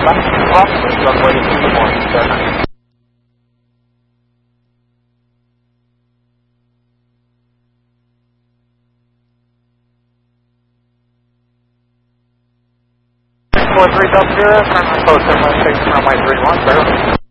Runway 21, sir. 43 Delta Zero, turn my close, turn my 6, runway 31, sir.